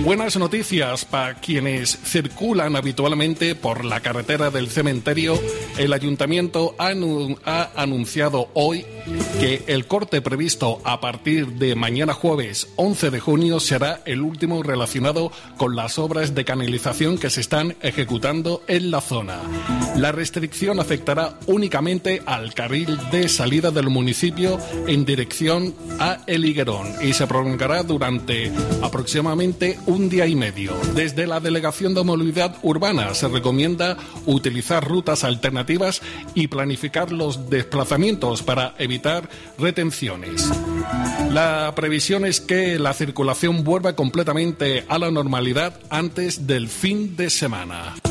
Buenas noticias para quienes circulan habitualmente por la carretera del cementerio. El Ayuntamiento ha anunciado hoy que el corte previsto a partir de mañana jueves 11 de junio será el último relacionado con las obras de canalización que se están ejecutando en la zona. La restricción afectará únicamente al carril de salida del municipio en dirección a El Higuerón y se prolongará durante aproximadamente un día y medio. Desde la Delegación de Movilidad Urbana se recomienda utilizar rutas alternativas y planificar los desplazamientos para evitar retenciones. La previsión es que la circulación vuelva completamente a la normalidad antes del fin de semana.